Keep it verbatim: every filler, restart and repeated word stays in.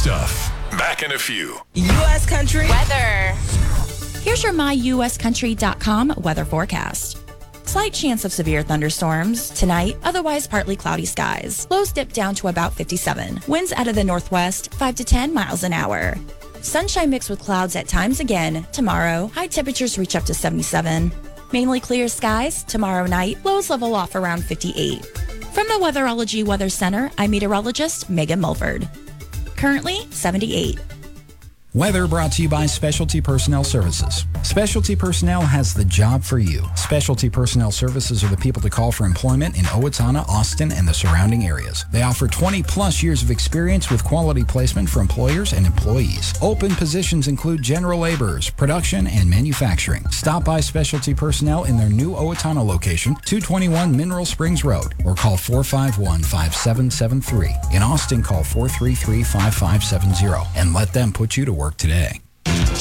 stuff. Back in a few. U S Country weather. Here's your my U S country dot com weather forecast. Slight chance of severe thunderstorms tonight, otherwise partly cloudy skies. Lows dip down to about fifty-seven. Winds out of the northwest, five to ten miles an hour. Sunshine mixed with clouds at times again. Tomorrow, high temperatures reach up to seventy-seven. Mainly clear skies. Tomorrow night, lows level off around fifty-eight. From the Weatherology Weather Center, I'm meteorologist Megan Mulford. Currently, seventy-eight. Weather brought to you by Specialty Personnel Services. Specialty Personnel has the job for you. Specialty Personnel Services are the people to call for employment in Owatonna, Austin, and the surrounding areas. They offer twenty plus years of experience with quality placement for employers and employees. Open positions include general laborers, production, and manufacturing. Stop by Specialty Personnel in their new Owatonna location, two twenty-one Mineral Springs Road, or call four five one, five seven seven three. In Austin, call four three three, five five seven zero and let them put you to work today.